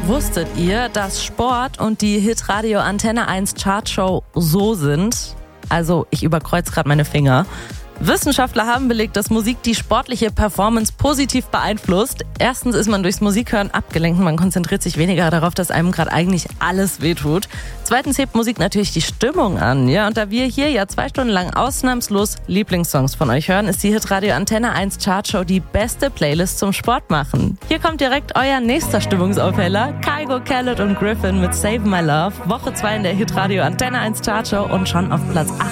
Wusstet ihr, dass Sport und die Hitradio Antenne 1 Chartshow so sind? Also, ich überkreuze gerade meine Finger. Wissenschaftler haben belegt, dass Musik die sportliche Performance positiv beeinflusst. Erstens ist man durchs Musikhören abgelenkt, man konzentriert sich weniger darauf, dass einem gerade eigentlich alles wehtut. Zweitens hebt Musik natürlich die Stimmung an, ja. Und da wir hier ja 2 Stunden lang ausnahmslos Lieblingssongs von euch hören, ist die Hitradio Antenne 1 Chartshow die beste Playlist zum Sport machen. Hier kommt direkt euer nächster Stimmungsaufheller. Kygo, Khaled und Griffin mit Save My Love. Woche 2 in der Hitradio Antenne 1 Chartshow und schon auf Platz 8.